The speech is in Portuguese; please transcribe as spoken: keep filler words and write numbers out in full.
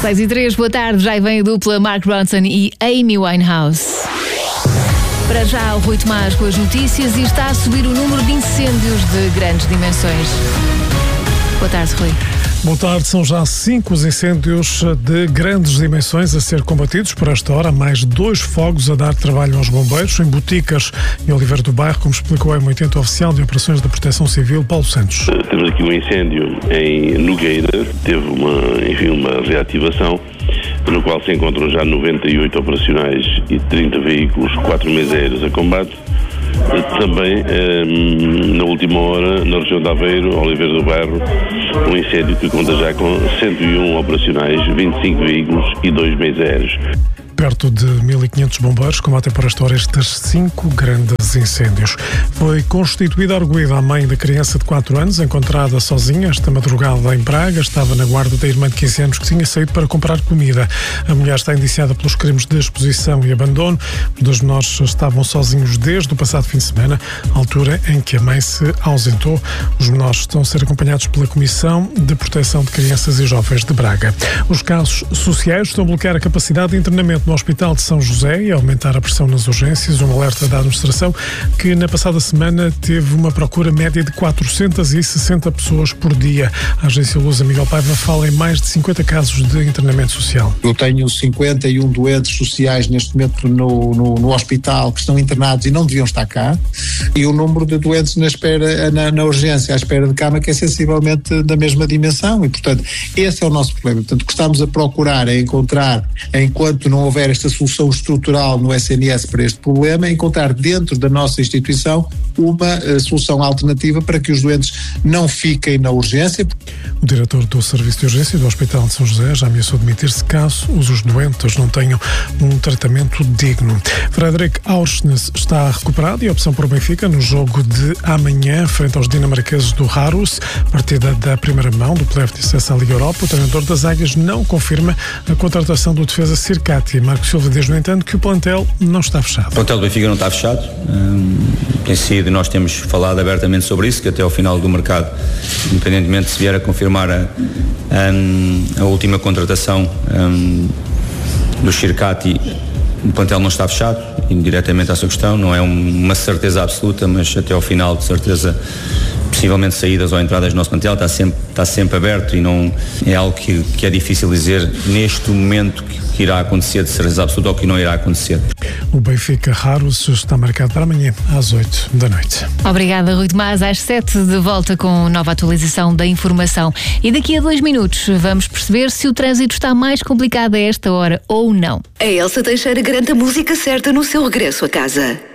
seis e três, boa tarde, já vem a dupla Mark Ronson e Amy Winehouse. Para já o Rui Tomás com as notícias e está a subir o número de incêndios de grandes dimensões. Boa tarde, Rui. Boa tarde, são já cinco os incêndios de grandes dimensões a ser combatidos por esta hora, mais dois fogos a dar trabalho aos bombeiros, em Boticas e Oliveira do Bairro, como explicou em oitenta oficial de Operações da Proteção Civil, Paulo Santos. Temos aqui um incêndio em Nogueira, teve uma, enfim, uma reativação, no qual se encontram já noventa e oito operacionais e trinta veículos, quatro meseiros a combate. Também, na última hora, na região de Aveiro, Oliveira do Bairro, um incêndio que conta já com cento e um operacionais, vinte e cinco veículos e dois meios aéreos. Perto de mil e quinhentos bombeiros combatem por esta hora estes cinco grandes incêndios. Foi constituída arguida a mãe da criança de quatro anos, encontrada sozinha esta madrugada em Braga. Estava na guarda da irmã de quinze anos que tinha saído para comprar comida. A mulher está indiciada pelos crimes de exposição e abandono. Os dois menores estavam sozinhos desde o passado fim de semana, altura em que a mãe se ausentou. Os menores estão a ser acompanhados pela Comissão de Proteção de Crianças e Jovens de Braga. Os casos sociais estão a bloquear a capacidade de internamento no Hospital de São José e aumentar a pressão nas urgências. Um alerta da administração que na passada semana teve uma procura média de quatrocentas e sessenta pessoas por dia. A agência Lusa Miguel Paiva fala em mais de cinquenta casos de internamento social. Eu tenho cinquenta e um doentes sociais neste momento no, no, no hospital que estão internados e não deviam estar cá, e o número de doentes na espera, na, na urgência, à espera de cama, que é sensivelmente da mesma dimensão, e portanto esse é o nosso problema. Portanto, o que estamos a procurar é encontrar, enquanto não houver esta solução estrutural no S N S para este problema, é encontrar dentro da nossa instituição uma uh, solução alternativa para que os doentes não fiquem na urgência. O diretor do Serviço de Urgência do Hospital de São José já ameaçou demitir-se caso os doentes não tenham um tratamento digno. Frederic Aursnes está recuperado e a opção por Benfica no jogo de amanhã frente aos dinamarqueses do Harus, partida da primeira mão do play-off de acesso à Liga Europa. O treinador das Águias não confirma a contratação do defesa Circati. Marcos Silva diz, no entanto, que o plantel não está fechado. O plantel do Benfica não está fechado. Hum, tem sido, nós temos falado abertamente sobre isso, que até ao final do mercado, independentemente se vier a confirmar a, a, a última contratação um, do Circati, o plantel não está fechado. Indiretamente à sua questão, não é uma certeza absoluta, mas até ao final, de certeza, possivelmente saídas ou entradas do nosso plantel está sempre, está sempre aberto, e não é algo que, que é difícil dizer neste momento que, que irá acontecer de certeza absoluta ou que não irá acontecer. O Benfica Harus está marcado para amanhã às oito da noite. Obrigada, Rui Tomás. Às sete de volta com nova atualização da informação. E daqui a dois minutos vamos perceber se o trânsito está mais complicado a esta hora ou não. A Elsa Teixeira garante a música certa no seu regresso a casa.